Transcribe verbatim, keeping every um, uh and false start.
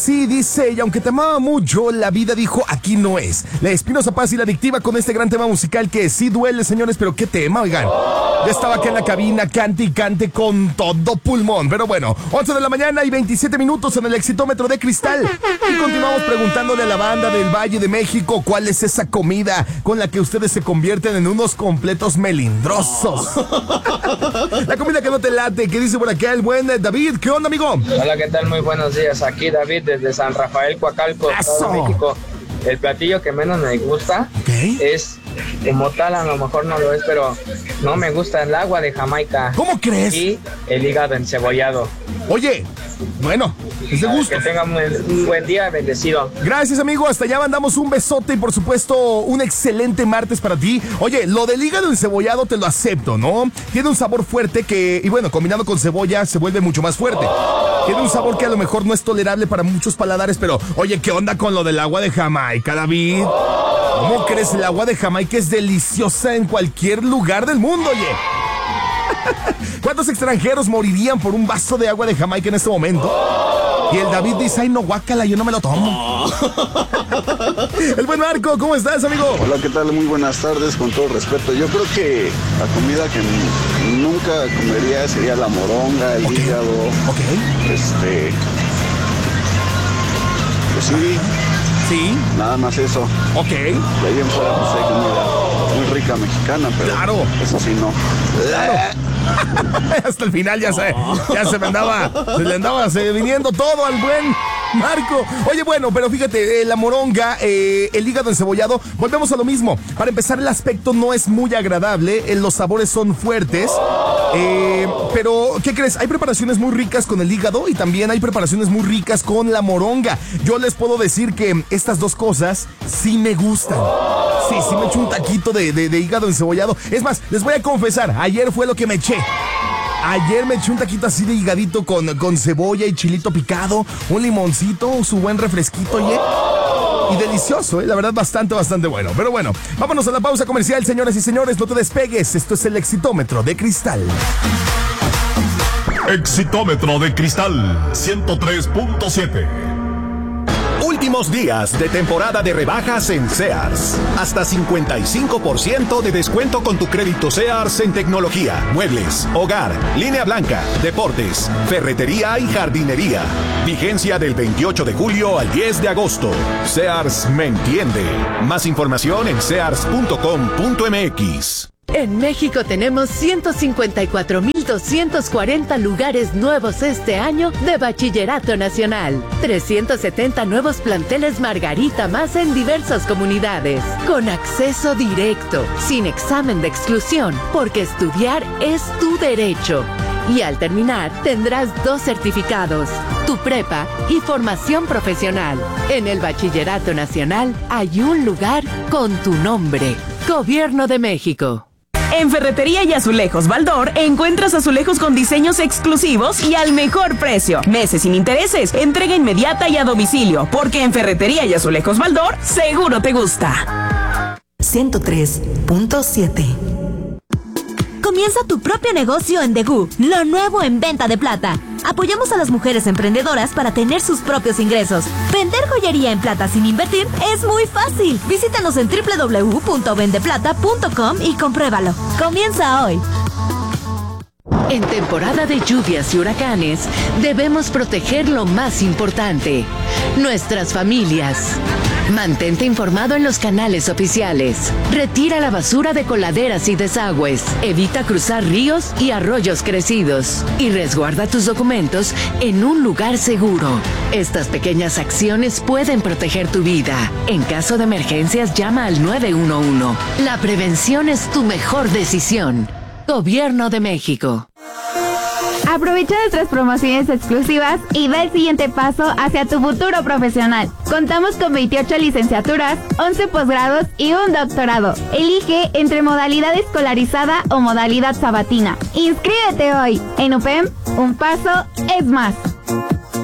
Sí, dice, y aunque te amaba mucho, la vida dijo, aquí no es. La Espinosa Paz y la Adictiva con este gran tema musical que sí duele, señores, pero qué tema, oigan. Ya estaba acá en la cabina, cante y cante con todo pulmón. Pero bueno, once de la mañana y veintisiete minutos en el Exitómetro de Cristal. Y continuamos preguntándole a la banda del Valle de México cuál es esa comida con la que ustedes se convierten en unos completos melindrosos. La comida que no te late, que dice por acá el buen David. ¿Qué onda, amigo? Hola, ¿qué tal? Muy buenos días. Aquí David desde San Rafael, Coacalco, Estado de México. El platillo que menos me gusta okay. es, como tal, a lo mejor no lo es, pero no me gusta el agua de Jamaica. ¿Cómo crees? Y el hígado encebollado. Oye, bueno, es de gusto. Que tengan un buen día, bendecido. Gracias, amigo. Hasta allá mandamos un besote y, por supuesto, un excelente martes para ti. Oye, lo del hígado encebollado te lo acepto, ¿no? Tiene un sabor fuerte que, y bueno, combinado con cebolla se vuelve mucho más fuerte. Tiene un sabor que a lo mejor no es tolerable para muchos paladares, pero, oye, ¿qué onda con lo del agua de Jamaica, David? ¿Cómo crees? El agua de Jamaica es deliciosa en cualquier lugar del mundo, oye. ¿Cuántos extranjeros morirían por un vaso de agua de Jamaica en este momento? Y el David dice, ay, no, guácala, yo no me lo tomo. El buen Marco, ¿cómo estás, amigo? Hola, ¿qué tal? Muy buenas tardes, con todo respeto. Yo creo que la comida que nunca comería sería la moronga, el okay. hígado. Ok. Este... Pues sí. Sí. Nada más eso. Ok. De ahí en fuera, pues hay comida muy rica mexicana, pero claro. Eso sí no. Claro. Hasta el final ya se, ya se me andaba, se le andaba se viniendo todo al buen Marco. Oye, bueno, pero fíjate, eh, la moronga, eh, el hígado encebollado, volvemos a lo mismo. Para empezar, el aspecto no es muy agradable, eh, los sabores son fuertes. Eh, pero, ¿qué crees? Hay preparaciones muy ricas con el hígado y también hay preparaciones muy ricas con la moronga. Yo les puedo decir que estas dos cosas sí me gustan. Sí, sí me echo un taquito de, de, de hígado encebollado. Es más, les voy a confesar, ayer fue lo que me eché. Ayer me eché un taquito así de higadito con, con cebolla y chilito picado, un limoncito, su buen refresquito, oye. Y delicioso, ¿eh? La verdad, bastante, bastante bueno. Pero bueno, vámonos a la pausa comercial, señoras y señores. No te despegues. Esto es el Exitómetro de Cristal. Exitómetro de Cristal ciento tres punto siete. Últimos días de temporada de rebajas en Sears. Hasta cincuenta y cinco por ciento de descuento con tu crédito Sears en tecnología, muebles, hogar, línea blanca, deportes, ferretería y jardinería. Vigencia del veintiocho de julio al diez de agosto. Sears me entiende. Más información en sears punto com punto m x. En México tenemos ciento cincuenta y cuatro mil doscientos cuarenta lugares nuevos este año de Bachillerato Nacional. trescientos setenta nuevos planteles Margarita más en diversas comunidades. Con acceso directo, sin examen de exclusión, porque estudiar es tu derecho. Y al terminar, tendrás dos certificados, tu prepa y formación profesional. En el Bachillerato Nacional hay un lugar con tu nombre. Gobierno de México. En Ferretería y Azulejos Baldor encuentras azulejos con diseños exclusivos y al mejor precio. Meses sin intereses, entrega inmediata y a domicilio, porque en Ferretería y Azulejos Baldor seguro te gusta. ciento tres punto siete. Comienza tu propio negocio en Degú, lo nuevo en venta de plata. Apoyamos a las mujeres emprendedoras para tener sus propios ingresos. Vender joyería en plata sin invertir es muy fácil. Visítanos en doble u doble u doble u punto vendeplata punto com y compruébalo. Comienza hoy. En temporada de lluvias y huracanes, debemos proteger lo más importante, nuestras familias. Mantente informado en los canales oficiales. Retira la basura de coladeras y desagües. Evita cruzar ríos y arroyos crecidos. Y resguarda tus documentos en un lugar seguro. Estas pequeñas acciones pueden proteger tu vida. En caso de emergencias, llama al nueve uno uno. La prevención es tu mejor decisión. Gobierno de México. Aprovecha nuestras promociones exclusivas y da el siguiente paso hacia tu futuro profesional. Contamos con veintiocho licenciaturas, once posgrados y un doctorado. Elige entre modalidad escolarizada o modalidad sabatina. Inscríbete hoy. En U P E M, un paso es más.